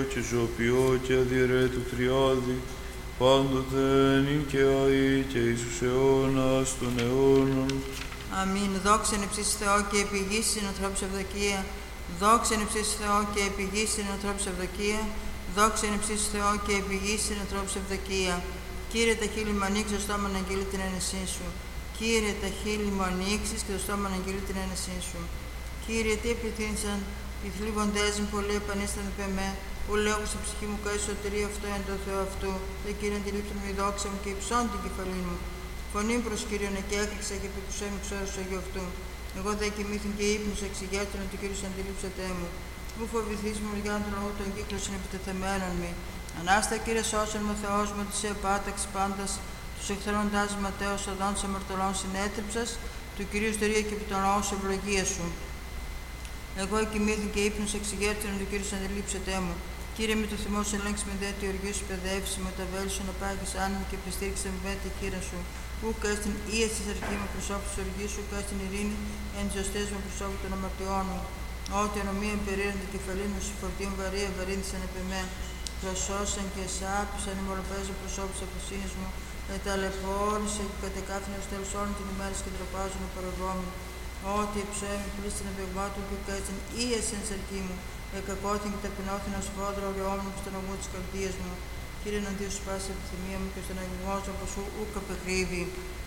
και ζωοποιώ και αδιαιρέτου τριάδη, πάντοτε νικαιαή και εις τους αιώνας των αιώνων. Αμήν. Δόξα εν υψής Θεό και επιγής στην ανθρώπους ευδοκία. Δόξα εν υψής Θεό και επιγής στην ανθρώπους ευδοκία. Δόξα εν υψής Θεό και επιγής στην ανθρώπους ευδοκία. Κύριε, τα χείλη μου ανοίξεις, το στόμα να αγγείλει την ένεσή σου. Κύριε, τα χείλη μου ανοίξεις και το στόμα να αγγείλει την ένεσή σου. Κύριε, τι επιθύνησαν οι θλίβοντές μου, πολλοί επανήσταν επ' εμέ, που λέγω στην ψυχή μου και σωτηρία αυτό εν το Θεό αυτού. Δε Κύριε, αντιλήψαν μου η δόξα μου και υψών την κεφαλή μου. Φωνή προς Κύριον και έκρηξα και επικουσέ μου ξέρος του Αγίου αυτού. Εγώ δε κοιμήθην και ύπνους εξηγέτων ότι Κύριος αντιλήψατε μου. Μου φοβηθείς μου για τον λόγο των κύκλων επιτεθεμένων μη. Ανάστα Κύριε σώσον με Θεός μου της επάταξης πάντας, τους εχθρόντας ματέως οδών σε αμαρτωλών συνέτριψας, του Κυρίου στερία και επί των λόγων σε ευλογία σου. Εγώ κοιμήθην και ύπνους εξηγέτων ότι Κύριος αντιλήψατε μου. Κύριε, με το θυμό σου ελέγξει με δε τη οργή σου παιδεύσει, με τα βέλη σου να πάγεις άνεμο και επιστήριξε με τη χείρα σου. Ούκ έστειν ίεση της αρχή μου προσώπου της οργής σου, και έστειν ειρήνη εν τις οστές μου προσώπου των αμαρτιών μου. Ό,τι ανομία περίεργη κεφαλή μου, σου φορτίων βαρύ ευαρύνθησαν επ' εμέ. Προσώσαν και σάπησαν οι μολοπαίζοι προσώπου της αφροσύνης μου, ταλαιπώρησε και κατεκάφηνε ως τέλος όλων την ημέρα και τροπάζουν παροδόμοι. Ό,τι εψώμη πλήστην επεγμάτων και έστειν ίεση εν της αρχή μου. Εκακώθην και ταπεινώθην ως φόδρο οριόμουν στον αγμό της καρδίας μου. Κύριε, εναντίον σου πάση επιθυμία μου και στον αγγιγμό από σου ούκ απεκρύβει.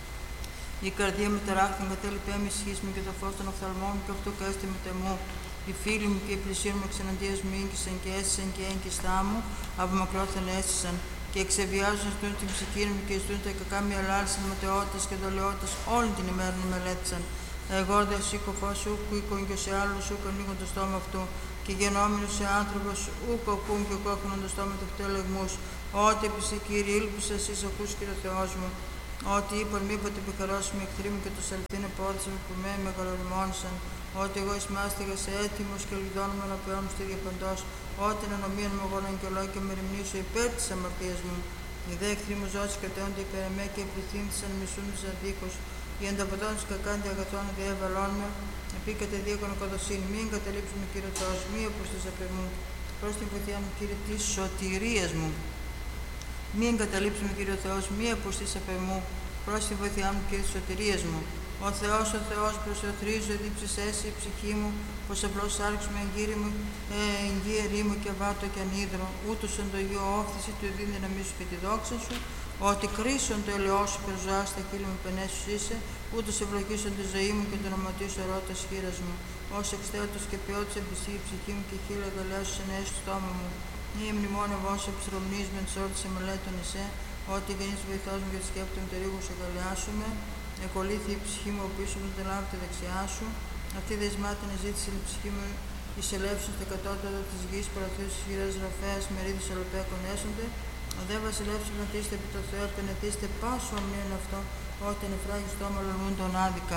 Η καρδία μου ταράχθη με τέλη πέμη ισχύς μου και το φως των οφθαλμών μου και αυτό κέστη με τεμού. Οι φίλοι μου και οι πλησίοι μου εξεναντίας μου ήγγισαν και έστησαν και έγκυστά μου, από μακρόθεν έστησαν. Και εξεβιάζουν στούν την ψυχή μου και στούν τα κακά μη αλάλησαν ματαιότητας και δολαιότητας όλη την ημέρα να μελέτησαν. Εγώ δε σήκω φως ούκ οίκον και σε άλλους ούκ ανοίγουν το στόμα αυτού. Και γενόμενος σε άνθρωπος ούκ ακούν και κόκκινον το στόμα του αυτελεγμούς. Ό,τι επισή Κύριε ήλπισα εσείς ακούς Κύριε Θεός μου. Ό,τι είπαν μήποτε επιχαρώσουμε εχθροί μου και το σαλθήν επόδισαν που με μεγαλοριμόνισαν. Ότι εγώ εις μάστιγας έτοιμος και λιδώνουμε ενώπιόν μου στη διαπαντός. Ό,τι εν ανομίαν μου αγώναν και ολό και με ρημνήσω υπέρ της αμαρτίας μου. Οι δε εχθροί μου ζώσεις κατέονται υπέρ εμέ και επιθύμθησαν μισούντες αδίκους. Οι ανταπατών της κακάντη αγαθών διέβαλών με. Επίκατε δίωκον οικοδοσύνη. Μην καταλήψουμε Κύριε Θεός, μη όπως της απεμού. Προς την βοηθειά μου Κύριε της σωτηρίας μου. Μη εγκαταλείψουμε Κύριο Θεός, μη αποστείς απ' εμού, προς τη βοήθειά μου και της σωτηρίας μου. Ο Θεός, προσεωθρίζω, δίψεις έσυ η ψυχή μου, πως απλώς άρξουμε εγγύερή μου και βάτω και ανίδρο, ούτως εν το Υιό όφθηση του δύναμη σου και τη δόξα σου, ότι κρίσον το ελαιό σου και ζωά στα χείλη μου πενέσου είσαι, ούτως ευλογήσον τη ζωή μου και τον οματί σου ερώτας χείρας μου. Ως εξτέλτος και ποιότης εμπιστή η ψυχή μου και χείλα δολέα σου ενέσει στο στόμα μου. Μη μνημόνευον σε επιστρομνείς με τις όρτες εμελέτων εσέ, ότι γεννής βοηθός μου και τη σκέπτομαι το ρίγο σου εγκαλιάσουμε. Εκολύθη η ψυχή μου πίσω μου, δεν λάβει τη δεξιά σου. Αυτή δεσμάτινη ζήτησε η ψυχή μου, εισελεύσουν στα κατώτατα της γης, παραθέως της χειράς ραφέας, μερίδης ολοπέκων έσονται. Ο δε βασιλεύς πνοτήστε επί το Θεό, επενετήστε πάσο ομνίον αυτό, ότι ανεφράγει στόμα λονούν τον άδικα.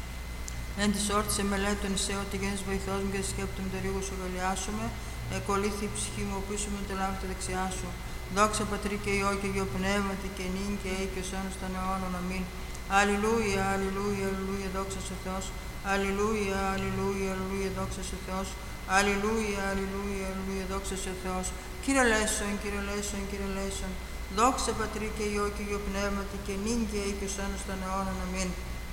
Εν της όρτης εμελέτων εσέ, ότι γεννής βοηθός μου και τη σκέπτομαι το ρίγο σου εγκαλιάσουμε. Εκολύθη η ψυχή μου πίσω μου, δεν λάβει τη δεξιά σου. Δόξα Πατρί και Υιό και Υιό Πνεύματι και νυν και αεί και ως αιώνας των αιώνων. Αμήν. Αλληλούια, αλληλούια, αλληλούια, δόξα σου Θεός. Αλληλούια, αλληλούια, αλληλούια, δόξα σου Θεός. Αλληλούια, αλληλούια, αλληλούια, δόξα σου Θεός. Κύριε Λέησον, Κύριε Λέησον, Κύριε Λέησον. Δόξα Πατρί και Υιό και Υιό Πνεύματι και νυν και αεί και ως αιώνας των αιώνων. Αμήν.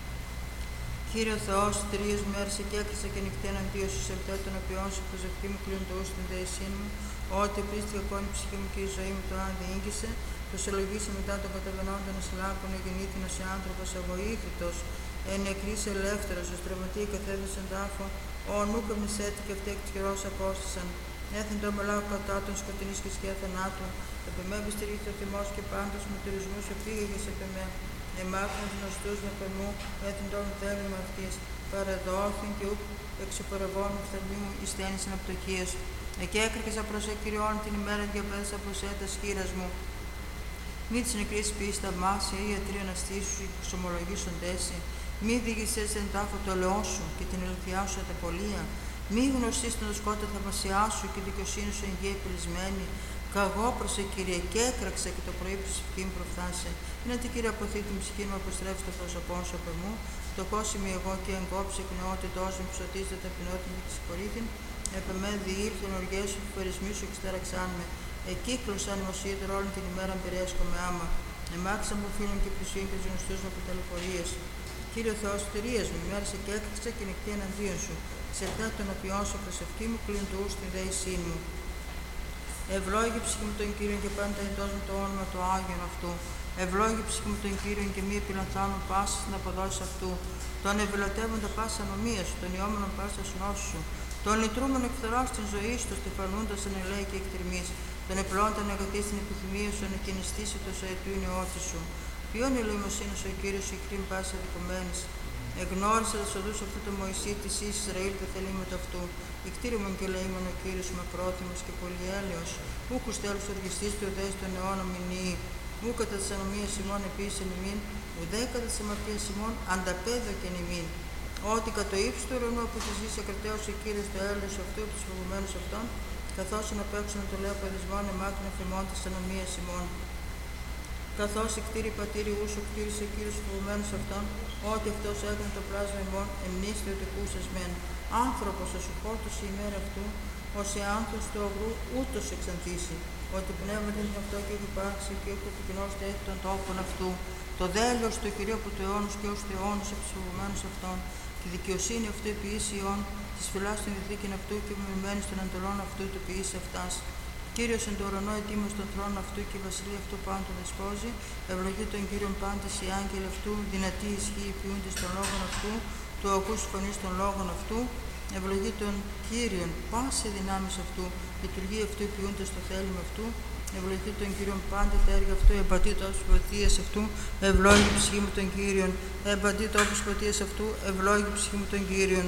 Κύριε Θεός, τρίες μέρες και έκρισα και νυχτέν αντίο σου σε λεπτά των οποίων σου προσευχή μου κλείνουν το ους στην δεησήν μου. Ότι πλήστηκε ακόμη η ψυχή μου και η ζωή μου το αν διήγησε. Το συλλογήσε μετά των καταβαινόντων εσλάκων, εγεννήθην ως άνθρωπος αβοήθητος. Εν νεκρής ελεύθερος, ως τραυματία καθέδεσαν τάφο. Ο νούκα μισέτη και αυτοί εκ της χειρός απόστησαν. Έθεν το μελάω κατά των σκοτεινής και σκιά θανάτου. Επεμέ στηρίχθη ο θυμός και πάντως με τουρισμούς επήγαγες επεμέ. Εμάκρον γνωστούς με πεμού, έθεν τον θέλημα αυτής. Παραδόθην και ουκ εξωπορευών οφθαλμοί μου εις τένισαν απτοκίες. Εκεί έκρηκεσα προς εκκυριών την ημέρα διαπέδασα προς έτας χείρας μου. Μη της νεκρής ποιής θαυμάσια ή ιατροί αναστήσου ή ξομολογήσουν τέση. Μη δίγησες εν τάφο το λαιό σου και την ελευθεριά σου αταπολία. Μη γνωστείς τον σκότα θαυμασιά σου και δικαιοσύνη σου εν γη επιλυσμένη. Καγώ προς Κύριε και έκραξα και το πρωί προς ψυχή μου προφθάσε. Είναι ότι Κύριε αποθεί την ψυχή μου αποστρέψει το πρόσωπό σου από εμού. Το κόσιμη εγώ και εγκόψε εκ νεότητός μου, ψωτίζεται ταπεινότητα και συγχωρήθην. Επεμέ διήλθον οργές σου, φερισμοί σου εξταραξάν με. Εκύκλωσαν ημωσίτερ όλη την ημέρα περιέσκομαι άμα. Εμάξα μου φίλων και πλησίων και γνωστούς μου από ταλαιπωρίες. Κύριε Θεός, θηρίας μου, μέρεσε και έκρηξα και νυχτή εναντίον σου. Ξερτά των απειών σου, προσευχή μου, κλείνει του στην δέησή μου. Ευλόγη ψυχή μου τον Κύριον και πάντα εντός μου το όνομα του Άγιον αυτού. Ευλόγη ψυχή μου τον Κύριον και μη επιλανθάνων πάσα στην αποδόση αυτού. Τον ευελατεύοντα πάσα ανομία σου, τον ιόμενον πάσα νόσου σου. Τον λυτρούμενο εκφθοράς την ζωή σου, στεφανούντας εν ελέη και εκτιρμής. Τον επλώνταν αγαθή στην επιθυμία σου, να κινηστήσει το σαετού νεότη σου. Ποιον ελεημοσύνη ο Κύριος η κρίμ πάση αδικομένης. Εγνώρισε τα οδούς αυτού του Μωυσή της Ισραήλ τα θελήματα αυτού. Ικτήριμον και ελεήμον ο Κύριος μακρόθυμος και πολυέλεος. Ούκους τέλους οργιστής του οδέης των αιώνων μηνύει. Ού κατά της ανομίας ημών επίσης ημίν, ουδέ κατά της αμαρτίας ημών ανταπέδω και ημίν. Ότι κατ' το ύψος του ουρανού που τη ζήσει ακρατέως ο Κύριος το έλεος αυτού από τους φοβουμένους αυτών, καθώς αναπέξουν το λέω παιδισμόν εμάτων εφημών της ανομίας ημών. Καθώς εκτήρη πατήρι ούσου κτήρισε Κύριος φοβουμένους αυτών, ότι αυτός έκανε το πλάσμα ημών, εμνήστε ότι κούσες μεν. Άνθρωπος ο σου χόρτωσε η ημέρα αυτού, ως η άνθρωπος του αγρού ούτως εξαντήσει. Ότι πνεύμα την αυτό και έχει υπάρξει και έχει επικοινώσει έχει των τόπων αυτού. Το δέλεος του Κυρίου από του αιώνους και ως του αιώνους από τους φοβουμένους αυτών. Τη δικαιοσύνη αυτού επιήσει ιών, της φυλάς των διθήκην αυτού και μιμημένης των εντολών αυτού του ποιήσει αυτάς. Κύριος εν το ουρανό ετοίμος των θρόνων αυτού και η βασιλεία αυτού πάντων δεσπόζει. Ευλογεί τον Κύριον πάντες οι άγγελοι αυτού, δυνατή ισχύει ποιούντες των λόγων αυτού, του ακούς φωνής των λόγων αυτού. Ευλογεί τον Κύριον πάσε δυνάμεις αυτού, λειτουργεί αυτού ποιούντες το θέλημα αυτού. Ευλογεί τον Κύριον πάντα τα έργα αυτού, εμπατεί τόπους πρωτείες αυτού, ευλόγει ψυχή μου τον Κύριον. Εμπατεί τόπους πρωτείες αυτού, ευλόγει ψυχή μου τον Κύριον.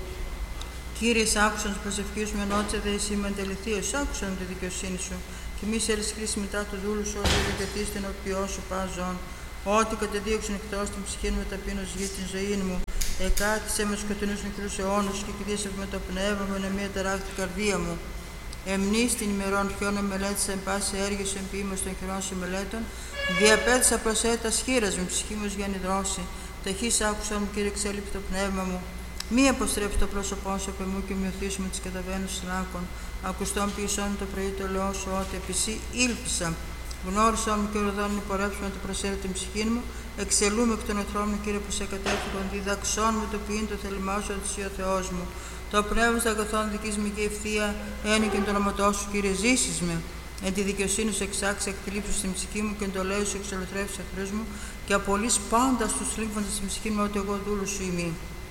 Κύριε, άκουσαν τις προσευχές μου, ενώτησα δε εσύ με αντεληθείως, άκουσαν τη δικαιοσύνη σου. Και μη σε χρήση μετά του δούλου σου, ότι δικαιωθείς την οποιό σου πάζον. Ότι κατεδίωξαν εκτός την ψυχή μου με ταπείνωση γη την ζωή μου. Εκάτισε με σκοτεινούς νεκρούς αιώνους και κηδήσευε με το πνεύμα μου, είναι μια τεράχτη καρδία μου. Εμνείς την ημερών χιών μελέτησα εν πάση έργη σου εμποιήμος των χειρών σου μελέτων. Διαπέτησα προς έτα σχήρας με ψυχή μου για νηδρώση. Ταχύς άκουσαν μου, Κύριε, εξέλιψε το πνεύμα μου. Μη αποστρέψει το πρόσωπό σου από εμού και μειωθείς με τις καταβαίνουσες λάκων. Ακουστών ποιησών το πρωί το λέω σου ότι επί εσύ ήλπισα. Γνώρισα μου και ορδόν υπορέψουμε ότι προσέρε την ψυχή μου. Εξελούμε εκ των εχθρών μου, Κύριε, που σε κατέφυγον. Διδαξών μου το ποιήν το θέλημά σου ότι εσύ ο Θεός μου. Το πνεύμα στα αγαθών δικής μου και ευθεία ένικεν το όνοματό σου, Κύριε, ζήσεις με. Εν τη δικαιοσύνη σου εξάξει, εκτελείψου στην ψυχή μου και εν το λέει σου εξολοθρεύσει εχθρούς μου και απολύς πάντα στους λύγφαντες στην ψυχή μου ότι εγώ δούλου σου είμαι.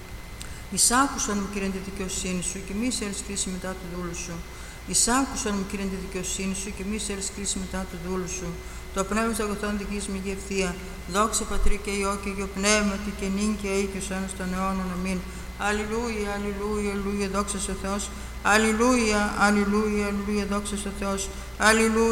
Εισάκουσαν μου, Κύριε, τη δικαιοσύνη σου και μη σε κρίση μετά του δούλου σου. Εισάκουσαν μου, Κύριε, τη δικαιοσύνη σου και μη σε κρίση μετά του δούλου σου. Το πνεύμα των αγαθών δικής μου και ευθεία. Δόξα Πατρί και Υιό και Υιό Πνεύματι και νυν και αεί και σ' των αιώνων. Αμήν. Αλληλούια, αλληλούια, αλληλούια, δόξα στο Θεός. Αλληλούια, αλληλούια, αλληλούια, δόξα στο Θεός. Αλληλούια.